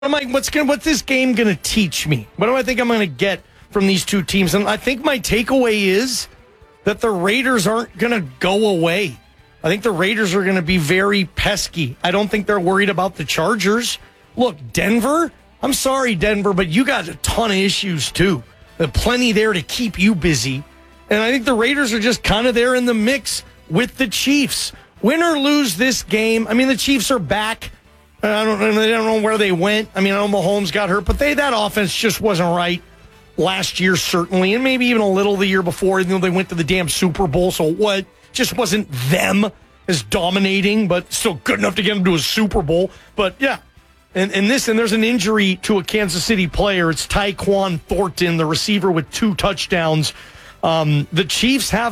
What's this game going to teach me? What do I think I'm going to get from these two teams? And I think my takeaway is that the Raiders aren't going to go away. I think the Raiders are going to be very pesky. I don't think they're worried about the Chargers. Look, Denver, I'm sorry, Denver, but you got a ton of issues too. There's plenty there to keep you busy. And I think the Raiders are just kind of there in the mix with the Chiefs. Win or lose this game, I mean, the Chiefs are back. I don't know where they went. I mean, I know Mahomes got hurt, but that offense just wasn't right last year, certainly, and maybe even a little the year before. Even though they went to the damn Super Bowl, so what? Just wasn't them as dominating, but still good enough to get them to a Super Bowl. But yeah, and there's an injury to a Kansas City player. It's Tyquan Thornton, the receiver with 2 touchdowns. The Chiefs have